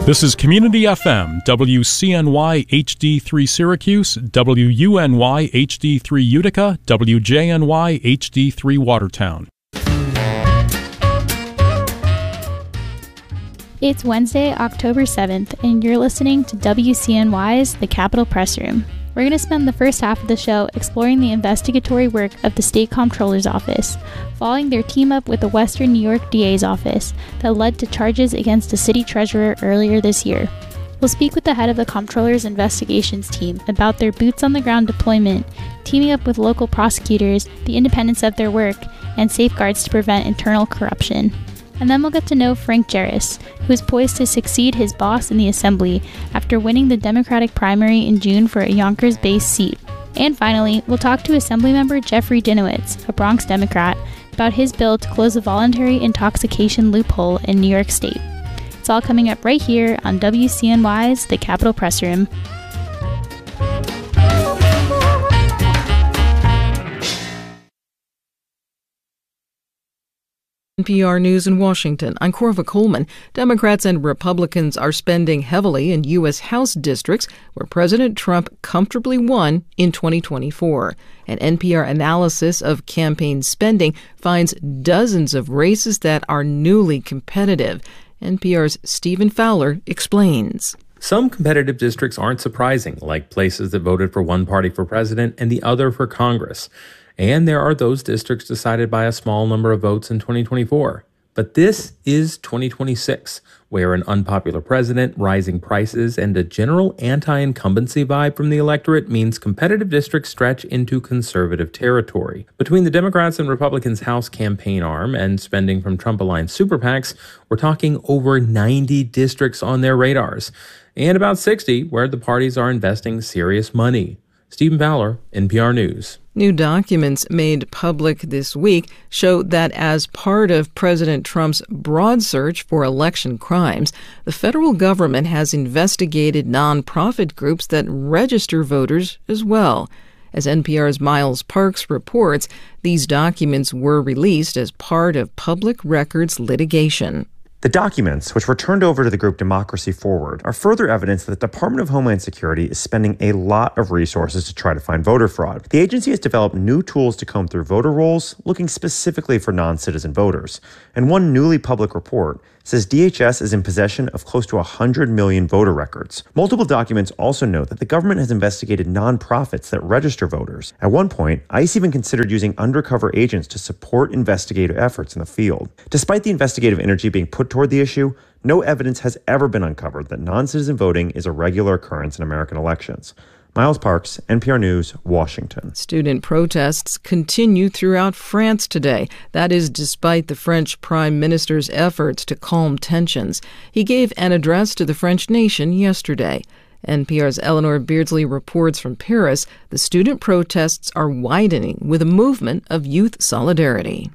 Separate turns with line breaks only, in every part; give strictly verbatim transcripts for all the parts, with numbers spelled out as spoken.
This is Community F M, W C N Y H D three Syracuse, W U N Y H D three Utica, W J N Y H D three Watertown.
It's Wednesday, October seventh, and you're listening to W C N Y's The Capitol Press Room. We're going to spend the first half of the show exploring the investigatory work of the State Comptroller's Office, following their team-up with the Western New York D A's office that led to charges against the city treasurer earlier this year. We'll speak with the head of the Comptroller's investigations team about their boots-on-the-ground deployment, teaming up with local prosecutors, the independence of their work, and safeguards to prevent internal corruption. And then we'll get to know Frank Jarris, who is poised to succeed his boss in the Assembly after winning the Democratic primary in June for a Yonkers-based seat. And finally, we'll talk to Assemblymember Jeffrey Dinowitz, a Bronx Democrat, about his bill to close the voluntary intoxication loophole in New York State. It's all coming up right here on W C N Y's The Capitol Press Room.
N P R News in Washington. I'm Corva Coleman. Democrats and Republicans are spending heavily in U S House districts where President Trump comfortably won in twenty twenty-four. An N P R analysis of campaign spending finds dozens of races that are newly competitive. N P R's Stephen Fowler explains.
Some competitive districts aren't surprising, like places that voted for one party for president and the other for Congress. And there are those districts decided by a small number of votes in twenty twenty-four. But this is twenty twenty-six, where an unpopular president, rising prices, and a general anti-incumbency vibe from the electorate means competitive districts stretch into conservative territory. Between the Democrats and Republicans' House campaign arm and spending from Trump-aligned super PACs, we're talking over ninety districts on their radars, and about sixty where the parties are investing serious money. Stephen Fowler, N P R News.
New documents made public this week show that as part of President Trump's broad search for election crimes, the federal government has investigated nonprofit groups that register voters as well. As N P R's Miles Parks reports, these documents were released as part of public records litigation.
The documents, which were turned over to the group Democracy Forward, are further evidence that the Department of Homeland Security is spending a lot of resources to try to find voter fraud. The agency has developed new tools to comb through voter rolls, looking specifically for non-citizen voters. And one newly public report says D H S is in possession of close to one hundred million voter records. Multiple documents also note that the government has investigated nonprofits that register voters. At one point, ICE even considered using undercover agents to support investigative efforts in the field. Despite the investigative energy being put toward the issue, no evidence has ever been uncovered that non-citizen voting is a regular occurrence in American elections. Miles Parks, N P R News, Washington.
Student protests continue throughout France today. That is despite the French Prime Minister's efforts to calm tensions. He gave an address to the French nation yesterday. N P R's Eleanor Beardsley reports from Paris. The student protests are widening with a movement of youth solidarity.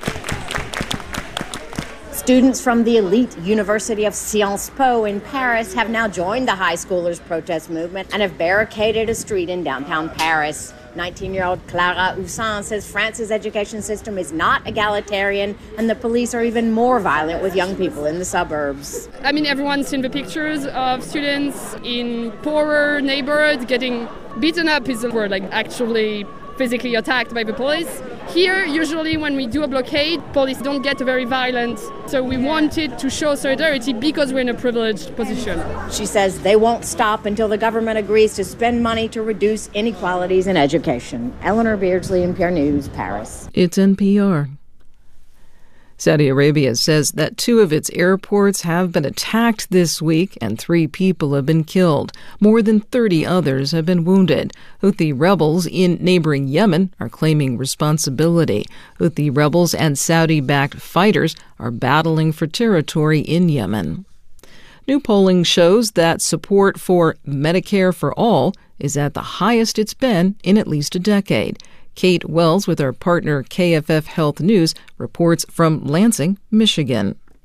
Students from the elite University of Sciences Po in Paris have now joined the high schoolers' protest movement and have barricaded a street in downtown Paris. nineteen-year-old Clara Houssin says France's education system is not egalitarian and the police are even more violent with young people in the suburbs.
I mean, everyone's seen the pictures of students in poorer neighborhoods getting beaten up is the word, like actually physically attacked by the police. Here, usually when we do a blockade, police don't get very violent. So we wanted to show solidarity because we're in a privileged position.
She says they won't stop until the government agrees to spend money to reduce inequalities in education. Eleanor Beardsley, N P R News, Paris.
It's N P R. Saudi Arabia says that two of its airports have been attacked this week and three people have been killed. More than thirty others have been wounded. Houthi rebels in neighboring Yemen are claiming responsibility. Houthi rebels and Saudi-backed fighters are battling for territory in Yemen. New polling shows that support for Medicare for All is at the highest it's been in at least a decade. Kate Wells with our partner K F F Health News reports from Lansing, Michigan.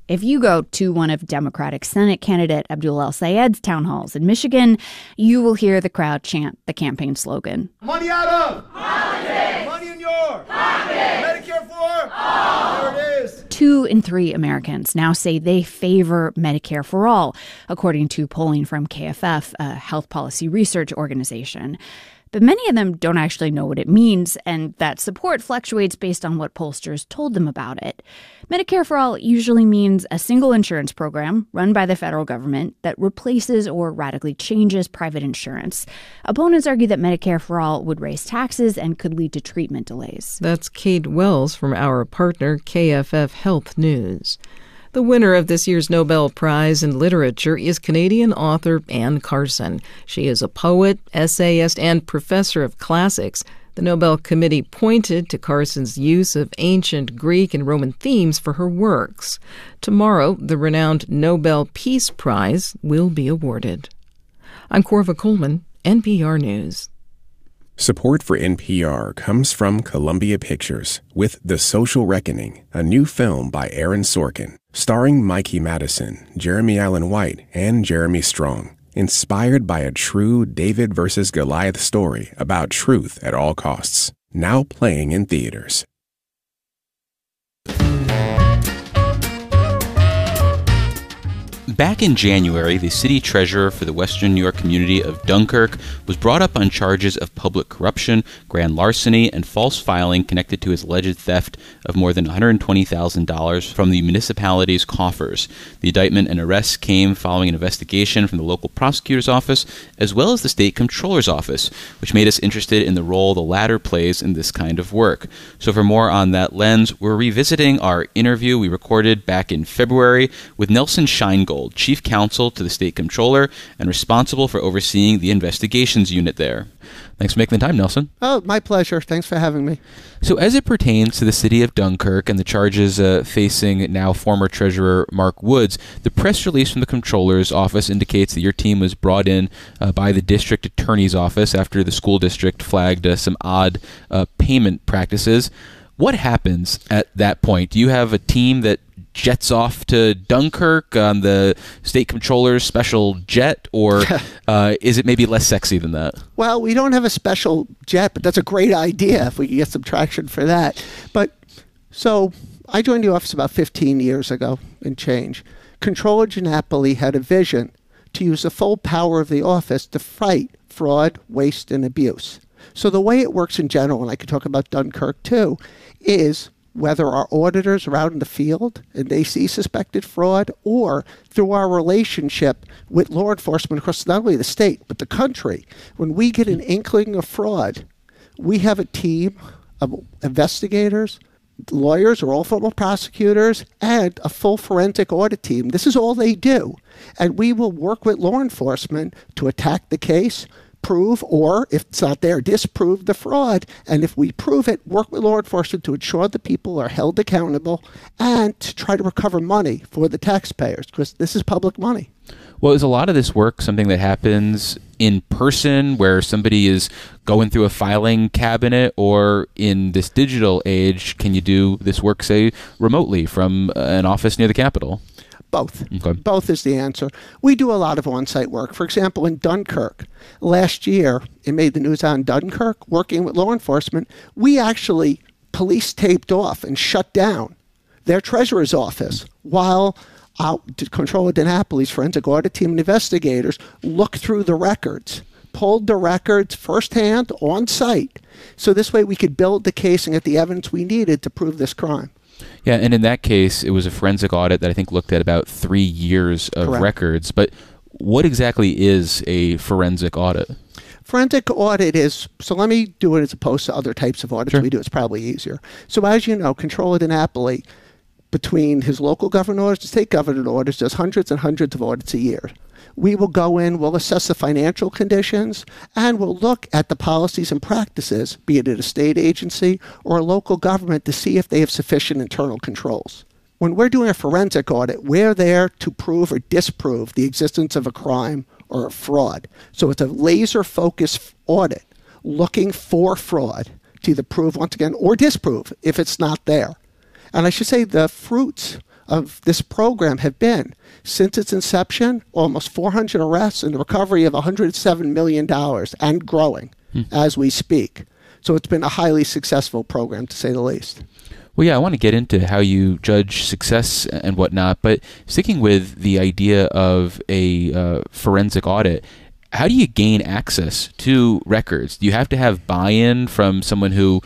If you go to one of Democratic Senate candidate Abdul El-Sayed's town halls in Michigan, you will hear the crowd chant the campaign slogan.
Money out of politics. Money in your pocket. Medicare for all. There it is.
Two in three Americans now say they favor Medicare for all, according to polling from K F F, a health policy research organization. But many of them don't actually know what it means, and that support fluctuates based on what pollsters told them about it. Medicare for All usually means a single insurance program run by the federal government that replaces or radically changes private insurance. Opponents argue that Medicare for All would raise taxes and could lead to treatment delays.
That's Kate Wells from our partner K F F Health News. The winner of this year's Nobel Prize in Literature is Canadian author Anne Carson. She is a poet, essayist, and professor of classics. The Nobel Committee pointed to Carson's use of ancient Greek and Roman themes for her works. Tomorrow, the renowned Nobel Peace Prize will be awarded. I'm Corva Coleman, N P R News.
Support for N P R comes from Columbia Pictures with The Social Reckoning, a new film by Aaron Sorkin, starring Mikey Madison, Jeremy Allen White, and Jeremy Strong. Inspired by a true David versus Goliath story about truth at all costs. Now playing in theaters.
Back in January, the city treasurer for the Western New York community of Dunkirk was brought up on charges of public corruption, grand larceny, and false filing connected to his alleged theft of more than one hundred twenty thousand dollars from the municipality's coffers. The indictment and arrest came following an investigation from the local prosecutor's office, as well as the state comptroller's office, which made us interested in the role the latter plays in this kind of work. So for more on that lens, we're revisiting our interview we recorded back in February with Nelson Sheingold, Chief Counsel to the State Comptroller and responsible for overseeing the investigations unit there. Thanks for making the time, Nelson.
Oh, my pleasure. Thanks for having me.
So as it pertains to the city of Dunkirk and the charges uh, facing now former Treasurer Mark Woods, the press release from the Comptroller's office indicates that your team was brought in uh, by the district attorney's office after the school district flagged uh, some odd uh, payment practices. What happens at that point? Do you have a team that jets off to Dunkirk on the state comptroller's special jet, or uh, is it maybe less sexy than that?
Well, we don't have a special jet, but that's a great idea if we can get some traction for that. But so I joined the office about fifteen years ago and change. Comptroller Giannapoli had a vision to use the full power of the office to fight fraud, waste, and abuse. So the way it works in general, and I could talk about Dunkirk too, is whether our auditors are out in the field and they see suspected fraud, or through our relationship with law enforcement across not only the state, but the country. When we get an inkling of fraud, we have a team of investigators, lawyers or all formal prosecutors, and a full forensic audit team. This is all they do. And we will work with law enforcement to attack the case, prove, or if it's not there, disprove the fraud. And if we prove it, work with law enforcement to ensure the people are held accountable and to try to recover money for the taxpayers, because this is public money.
Well, is a lot of this work something that happens in person where somebody is going through a filing cabinet, or in this digital age, can you do this work, say, remotely from an office near the Capitol?
Both.
Okay.
Both is the answer. We do a lot of on-site work. For example, in Dunkirk, last year, it made the news on Dunkirk, working with law enforcement, we actually police taped off and shut down their treasurer's office while our Comptroller Giannapoli's forensic audit team and investigators looked through the records, pulled the records firsthand on site. So this way we could build the case and get the evidence we needed to prove this crime.
Yeah, and in that case, it was a forensic audit that I think looked at about three years of
Correct.
records. But what exactly is a forensic audit?
Forensic audit is, so let me do it as opposed to other types of audits
Sure.
we do. It's probably easier. So as you know, Comptroller Giannapoli, between his local government orders and state government orders, does hundreds and hundreds of audits a year. We will go in, we'll assess the financial conditions, and we'll look at the policies and practices, be it at a state agency or a local government, to see if they have sufficient internal controls. When we're doing a forensic audit, we're there to prove or disprove the existence of a crime or a fraud. So it's a laser-focused audit looking for fraud to either prove once again or disprove if it's not there. And I should say the fruits of this program have been, since its inception, almost four hundred arrests and the recovery of one hundred seven million dollars and growing hmm. as we speak. So it's been a highly successful program, to say the least.
Well, yeah, I want to get into how you judge success and whatnot, but sticking with the idea of a uh, forensic audit, how do you gain access to records? Do you have to have buy-in from someone who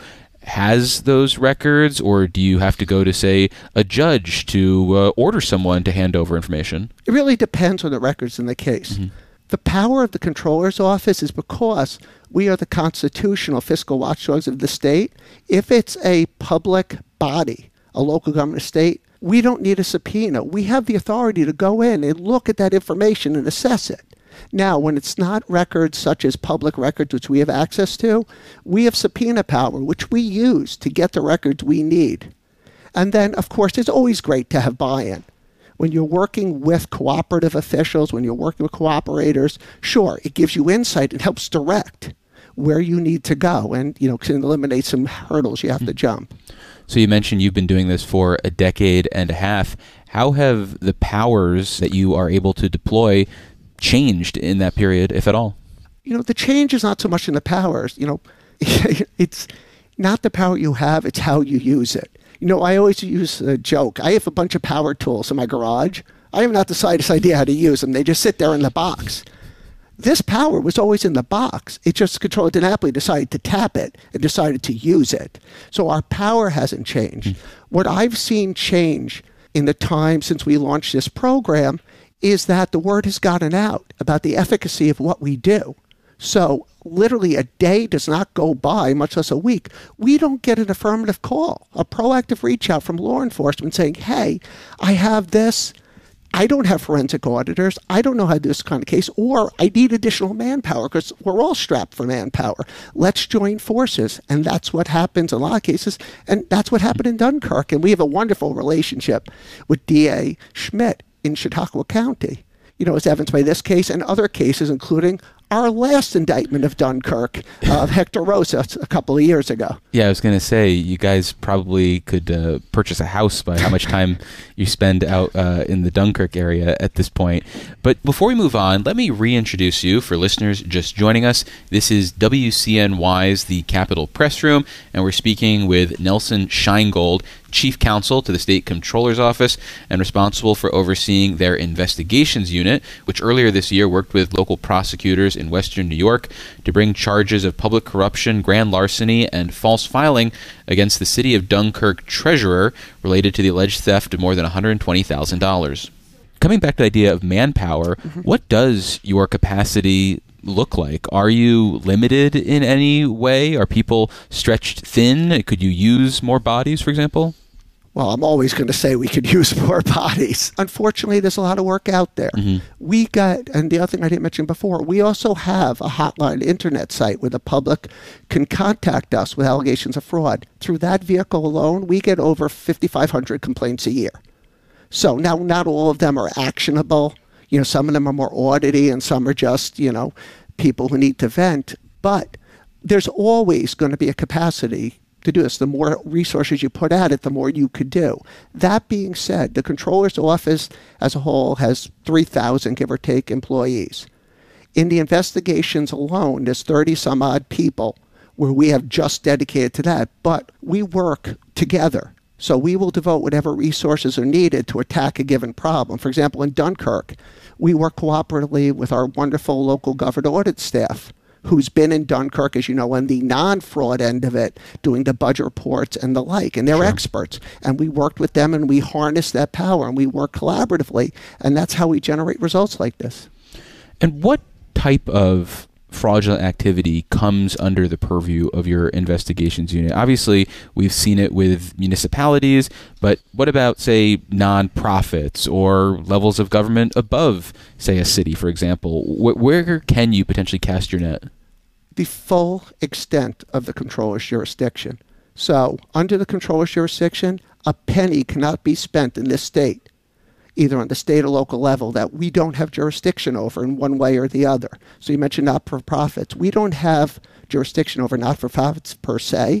has those records, or do you have to go to, say, a judge to uh, order someone to hand over information?
It really depends on the records in the case. Mm-hmm. The power of the Comptroller's Office is because we are the constitutional fiscal watchdogs of the state. If it's a public body, a local government state, we don't need a subpoena. We have the authority to go in and look at that information and assess it. Now, when it's not records such as public records, which we have access to, we have subpoena power, which we use to get the records we need. And then, of course, it's always great to have buy-in. When you're working with cooperative officials, when you're working with cooperators, sure, it gives you insight. It helps direct where you need to go and, you know, can eliminate some hurdles you have to jump.
So you mentioned you've been doing this for a decade and a half. How have the powers that you are able to deploy changed in that period, if at all?
You know, the change is not so much in the powers. You know, it's not the power you have, it's how you use it. You know, I always use a joke. I have a bunch of power tools in my garage. I have not the slightest idea how to use them. They just sit there in the box. This power was always in the box. It just controlled DiNapoli decided to tap it and decided to use it. So our power hasn't changed. Mm. What I've seen change in the time since we launched this program is that the word has gotten out about the efficacy of what we do. So literally a day does not go by, much less a week, we don't get an affirmative call, a proactive reach out from law enforcement saying, hey, I have this, I don't have forensic auditors, I don't know how to do this kind of case, or I need additional manpower because we're all strapped for manpower. Let's join forces. And that's what happens in a lot of cases. And that's what happened in Dunkirk. And we have a wonderful relationship with D A Schmidt in Chautauqua County, you know, as evidenced by this case and other cases, including our last indictment of Dunkirk, uh, of Hector Rosa, a couple of years ago.
Yeah, I was going to say, you guys probably could uh, purchase a house by how much time you spend out uh, in the Dunkirk area at this point. But before we move on, let me reintroduce you for listeners just joining us. This is W C N Y's The Capitol Press Room, and we're speaking with Nelson Scheingold, Chief Counsel to the State Comptroller's Office and responsible for overseeing their investigations unit, which earlier this year worked with local prosecutors in Western New York to bring charges of public corruption, grand larceny, and false filing against the city of Dunkirk treasurer related to the alleged theft of more than one hundred twenty thousand dollars. Coming back to the idea of manpower, mm-hmm. what does your capacity look like? Are you limited in any way? Are people stretched thin? Could you use more bodies, for example?
Well, I'm always going to say we could use more bodies. Unfortunately, there's a lot of work out there. Mm-hmm. We got, and the other thing I didn't mention before, we also have a hotline internet site where the public can contact us with allegations of fraud. Through that vehicle alone, we get over fifty-five hundred complaints a year. So now not all of them are actionable. You know, some of them are more audity and some are just, you know, people who need to vent. But there's always going to be a capacity to do this. The more resources you put at it, the more you could do. That being said, the Comptroller's Office as a whole has three thousand, give or take, employees. In the investigations alone, there's thirty some odd people where we have just dedicated to that. But we work together. So we will devote whatever resources are needed to attack a given problem. For example, in Dunkirk, we work cooperatively with our wonderful local government audit staff, who's been in Dunkirk, as you know, on the non-fraud end of it, doing the budget reports and the like, and they're sure. experts. And we worked with them, and we harness that power, and we work collaboratively, and that's how we generate results like this.
And what type of fraudulent activity comes under the purview of your investigations unit? Obviously, we've seen it with municipalities, but what about, say, nonprofits or levels of government above, say, a city, for example? Wh- where can you potentially cast your net?
The full extent of the Comptroller's jurisdiction. So, under the Comptroller's jurisdiction, a penny cannot be spent in this state, either on the state or local level, that we don't have jurisdiction over in one way or the other. So you mentioned not-for-profits. We don't have jurisdiction over not-for-profits per se.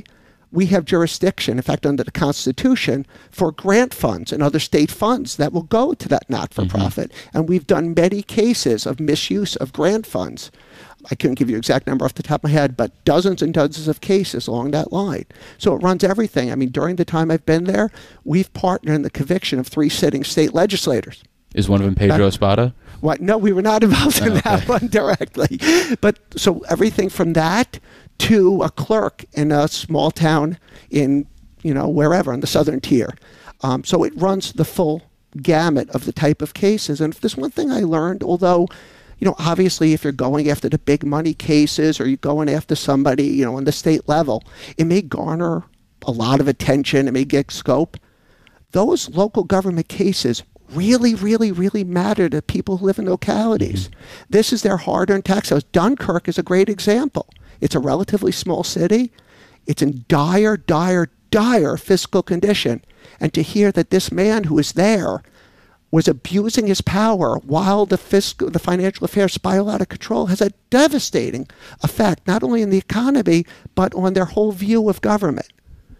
we have jurisdiction, in fact, under the Constitution, for grant funds and other state funds that will go to that not-for-profit. Mm-hmm. And we've done many cases of misuse of grant funds. I couldn't give you an exact number off the top of my head, but dozens and dozens of cases along that line. So it runs everything. I mean, during the time I've been there, we've partnered in the conviction of three sitting state legislators.
Is one of them Pedro
that,
Espada?
What? No, we were not involved in oh, okay. that one directly. But so everything from that to a clerk in a small town in, you know, wherever on the southern tier. Um, so it runs the full gamut of the type of cases. And if there's one thing I learned, although, you know, obviously if you're going after the big money cases or you're going after somebody, you know, on the state level, it may garner a lot of attention. It may get scope. Those local government cases really, really, really matter to people who live in localities. Mm-hmm. This is their hard-earned tax dollars. Dunkirk is a great example. It's a relatively small city. It's in dire, dire, dire fiscal condition. And to hear that this man who was there was abusing his power while the fiscal, the financial affairs spiral out of control has a devastating effect, not only in the economy, but on their whole view of government.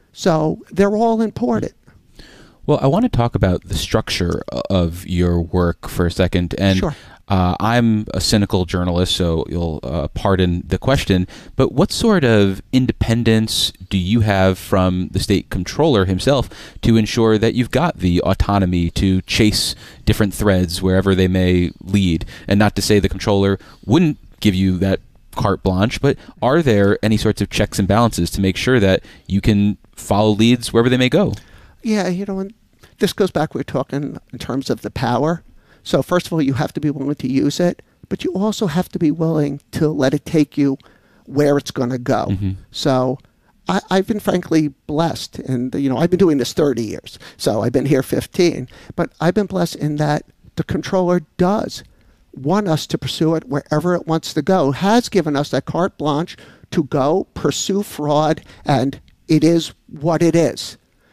So they're all important.
Well, I want to talk about the structure of your work for a second. And
sure.
uh, I'm a cynical journalist, so you'll uh, pardon the question. But what sort of independence do you have from the state comptroller himself to ensure that you've got the autonomy to chase different threads wherever they may lead? And not to say the comptroller wouldn't give you that carte blanche, but are there any sorts of checks and balances to make sure that you can follow leads wherever they may go?
Yeah, you know, and this goes back, we're talking in terms of the power. So first of all, you have to be willing to use it, but you also have to be willing to let it take you where it's going to go. Mm-hmm. So I, I've been frankly blessed, and you know, I've been doing this thirty years, so I've been here fifteen, but I've been blessed in that the controller does want us to pursue it wherever it wants to go, has given us that carte blanche to go pursue fraud, and it is what it is.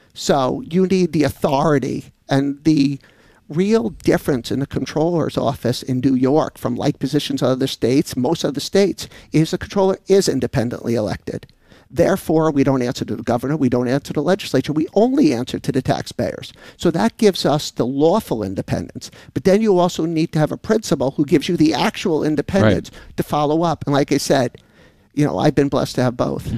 So you need the authority, and the real difference in the controller's office in New York from like positions in other states, most other states, is the controller is independently elected. Therefore, we don't answer to the governor, we don't answer to the legislature, we only answer to the taxpayers. So that gives us the lawful independence. But then you also need to have a principal who gives you the actual independence right. to follow up. And like I said, you know, I've been blessed to have both.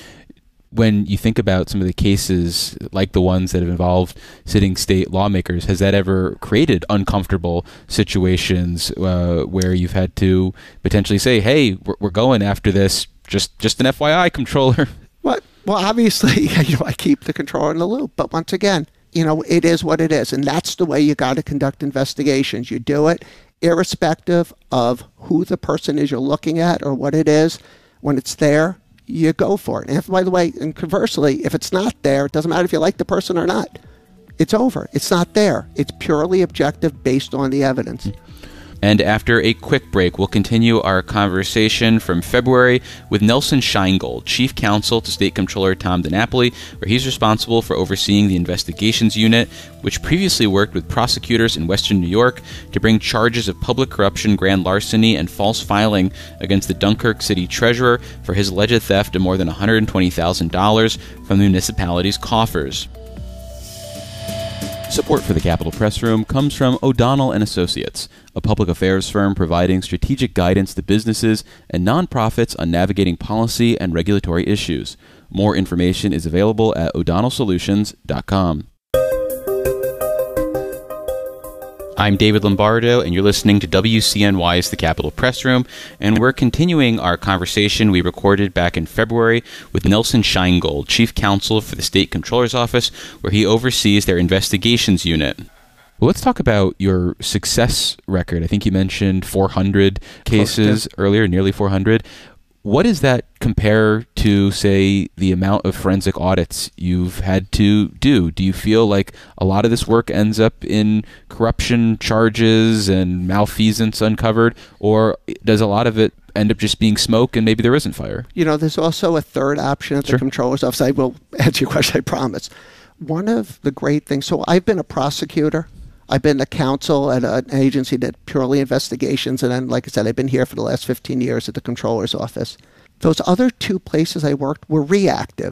When you think about some of the cases like the ones that have involved sitting state lawmakers, has that ever created uncomfortable situations uh, where you've had to potentially say, hey, we're, we're going after this, just just an F Y I, comptroller?
What? Well, obviously, you know, I keep the controller in the loop. But once again, you know, it is what it is. And that's the way you got to conduct investigations. You do it irrespective of who the person is you're looking at or what it is. When it's there, you go for it. And if, by the way, and conversely, if it's not there, it doesn't matter if you like the person or not. It's over. It's not there. It's purely objective based on the evidence.
And after a quick break, we'll continue our conversation from February with Nelson Scheingold, Chief Counsel to State Comptroller Tom DiNapoli, where he's responsible for overseeing the investigations unit, which previously worked with prosecutors in Western New York to bring charges of public corruption, grand larceny, and false filing against the Dunkirk City Treasurer for his alleged theft of more than one hundred twenty thousand dollars from the municipality's coffers. Support for the Capitol Press Room comes from O'Donnell and Associates, a public affairs firm providing strategic guidance to businesses and nonprofits on navigating policy and regulatory issues. More information is available at o'donnell solutions dot com. I'm David Lombardo, and you're listening to W C N Y's The Capitol Press Room, and we're continuing our conversation we recorded back in February with Nelson Scheingold, Chief Counsel for the State Comptroller's Office, where he oversees their investigations unit. Well, let's talk about your success record. I think you mentioned four hundred cases oh, yeah. earlier, nearly four hundred. What does that compare to, say, the amount of forensic audits you've had to do? Do you feel like a lot of this work ends up in corruption charges and malfeasance uncovered, or does a lot of it end up just being smoke and maybe there isn't fire?
You know, there's also a third option at the
sure.
Comptroller's Office. I will answer your question, I promise. One of the great things, so I've been a prosecutor. I've been a counsel at an agency that purely investigations, and then, like I said, I've been here for the last fifteen years at the Comptroller's Office. Those other two places I worked were reactive.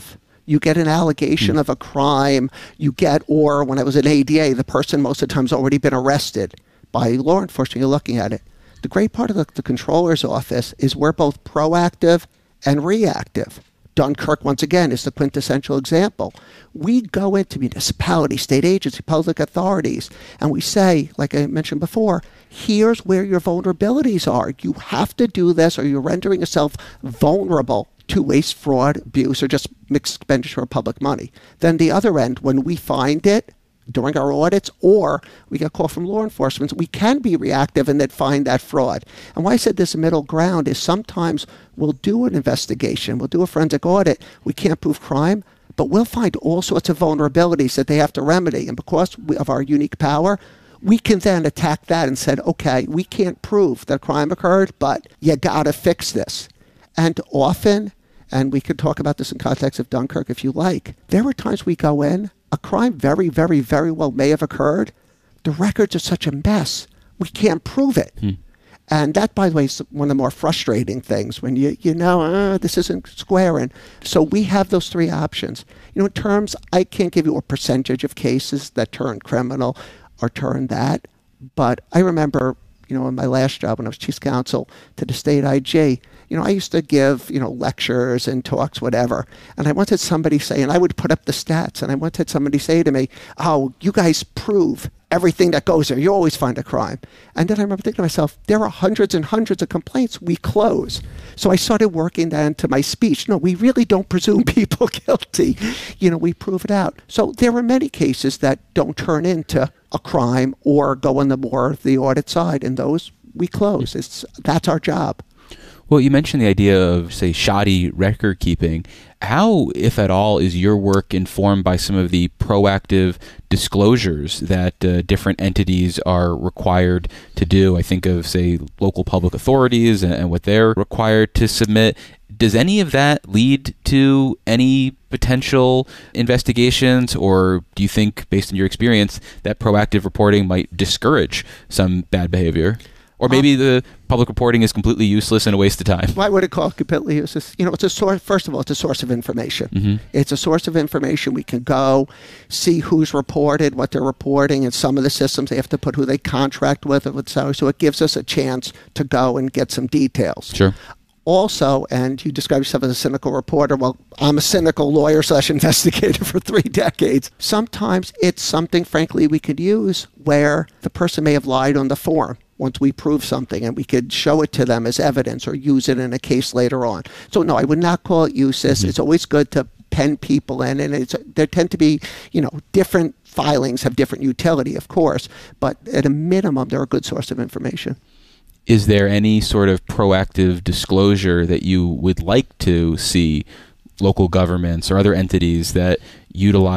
You get an allegation mm. of a crime, you get, or when I was an A D A, the person most of the time has already been arrested by law enforcement. You're looking at it. The great part of the, the controller's office is we're both proactive and reactive. Dunkirk, once again, is the quintessential example. We go into municipalities, state agencies, public authorities, and we say, like I mentioned before, here's where your vulnerabilities are. You have to do this or you're rendering yourself vulnerable to waste, fraud, abuse, or just mixed expenditure of public money. Then the other end, when we find it during our audits or we get a call from law enforcement, we can be reactive and then find that fraud. And why I said this middle ground is sometimes we'll do an investigation, we'll do a forensic audit, we can't prove crime, but we'll find all sorts of vulnerabilities that they have to remedy. And because we, of our unique power, we can then attack that and said, okay, we can't prove that a crime occurred, but you gotta fix this. And often, and we could talk about this in context of Dunkirk if you like, there were times we go in, a crime very, very, very well may have occurred. The records are such a mess. We can't prove it. Hmm. And that, by the way, is one of the more frustrating things when you, you know, uh, this isn't squaring. So we have those three options. You know, in terms, I can't give you a percentage of cases that turn criminal or turn that. But I remember, you know, in my last job when I was chief counsel to the state I G, you know, I used to give, you know, lectures and talks, whatever. And I wanted somebody say, and I would put up the stats, and I wanted somebody say to me, oh, you guys prove everything that goes there. You always find a crime. And then I remember thinking to myself, there are hundreds and hundreds of complaints we close. So I started working that into my speech. No, we really don't presume people guilty. You know, we prove it out. So there are many cases that don't turn into a crime or go on the more the audit side, and those we close. It's that's our job.
Well, you mentioned the idea of, say, shoddy record keeping. How, if at all, is your work informed by some of the proactive disclosures that uh, different entities are required to do? I think of, say, local public authorities and, and what they're required to submit. Does any of that lead to any potential investigations, or do you think, based on your experience, that proactive reporting might discourage some bad behavior? Or maybe the public reporting is completely useless and a waste of time.
Why would it call it completely useless? You know, it's a source. First of all, it's a source of information. Mm-hmm. It's a source of information. We can go see who's reported, what they're reporting, and some of the systems they have to put who they contract with. So it gives us a chance to go and get some details.
Sure.
Also, and you describe yourself as a cynical reporter. Well, I'm a cynical lawyer slash investigator for three decades. Sometimes it's something, frankly, we could use where the person may have lied on the form once we prove something, and we could show it to them as evidence or use it in a case later on. So no, I would not call it useless. Mm-hmm. It's always good to pen people in, and it's there tend to be, you know, different filings have different utility, of course, but at a minimum, they're a good source of information.
Is there any sort of proactive disclosure that you would like to see local governments or other entities that utilize